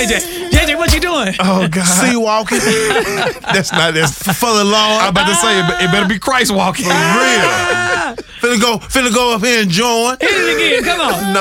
JJ, what you doing? Oh God. Sea walking. That's not this. For the Lord. I'm about to say it better be Christ walking. For real. Finna go up here and join. Hit it again. Come on. No.